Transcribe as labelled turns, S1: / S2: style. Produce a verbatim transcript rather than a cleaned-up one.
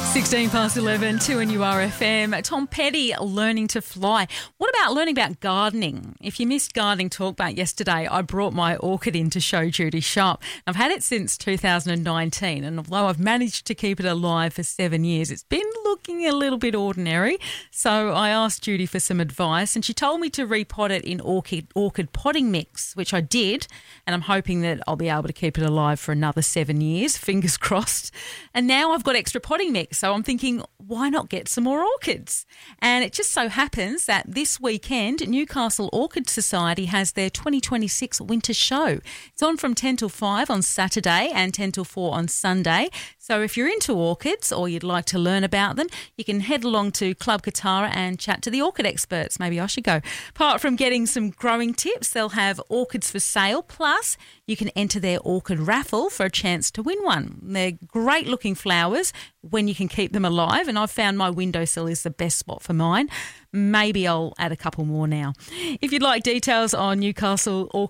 S1: sixteen past eleven, two N U R F M. Tom Petty, learning to fly. What about learning about gardening? If you missed Gardening Talk Back yesterday, I brought my orchid in to show Judy Shop. I've had it since two thousand nineteen, and although I've managed to keep it alive for seven years, it's been looking a little bit ordinary. So I asked Judy for some advice, and she told me to repot it in orchid, orchid potting mix, which I did, and I'm hoping that I'll be able to keep it alive for another seven years, fingers crossed. And now I've got extra potting mix, so I'm thinking, why not get some more orchids? And it just so happens that this weekend, Newcastle Orchid Society has their twenty twenty-six winter show. It's on from ten till five on Saturday and ten till four on Sunday. So if you're into orchids or you'd like to learn about them, you can head along to Club Katara and chat to the orchid experts. Maybe I should go. Apart from getting some growing tips, they'll have orchids for sale. Plus, you can enter their orchid raffle for a chance to win one. They're great looking flowers when you can keep them alive, and I've found my windowsill is the best spot for mine. Maybe I'll add a couple more now. If you'd like details on Newcastle Orchid